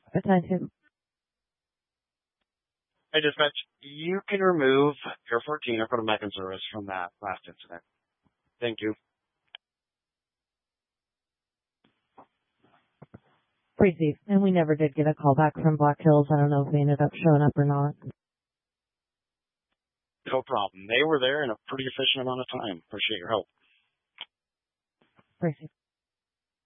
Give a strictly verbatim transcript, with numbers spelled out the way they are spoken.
Attention. Hey, dispatch, you can remove Air fourteen or put them back in service from that last incident. Thank you. Receive. And we never did get a call back from Black Hills. I don't know if they ended up showing up or not. No problem. They were there in a pretty efficient amount of time. Appreciate your help. Receive.